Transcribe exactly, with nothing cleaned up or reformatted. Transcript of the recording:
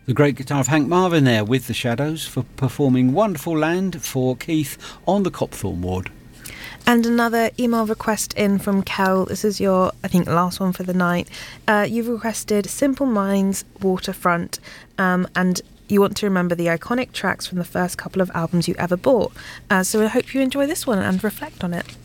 The great guitar of Hank Marvin there with the Shadows for performing Wonderful Land for Keith on the Copthorne ward. And another email request in from Kel. This is your, I think, last one for the night. Uh, you've requested Simple Minds, Waterfront, um, and you want to remember the iconic tracks from the first couple of albums you ever bought. Uh, so I hope you enjoy this one and reflect on it.